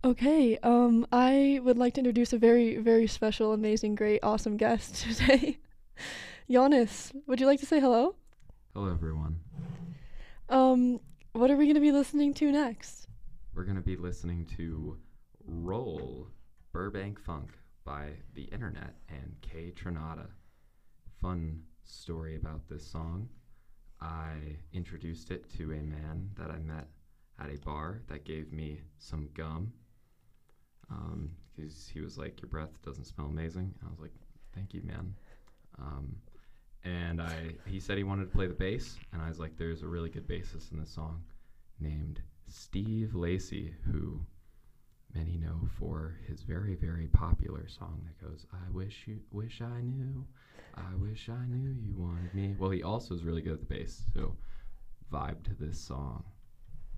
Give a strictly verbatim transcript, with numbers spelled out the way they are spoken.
Okay, um, I would like to introduce a very, very special, amazing, great, awesome guest today. Giannis, would you like to say hello? Hello, everyone. Um, what are we going to be listening to next? We're going to be listening to Roll Burbank Funk by The Internet and Kay Tronada. Fun story about this song. I introduced it to a man that I met at a bar that gave me some gum. Um, because he was like, "Your breath doesn't smell amazing." I was like, "Thank you, man." Um, and I he said he wanted to play the bass, and I was like, "There's a really good bassist in this song named Steve Lacy, who many know for his very, very popular song that goes, I wish you wish I knew, I wish I knew you wanted me." Well, he also is really good at the bass, so vibe to this song.